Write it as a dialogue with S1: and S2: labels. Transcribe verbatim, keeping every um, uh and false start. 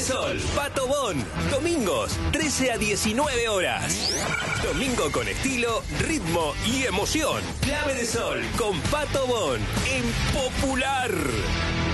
S1: Sol, Pato Bon. Domingos, trece a diecinueve horas. Domingo con estilo, ritmo y emoción. Clave de Sol con Pato Bon en Popular.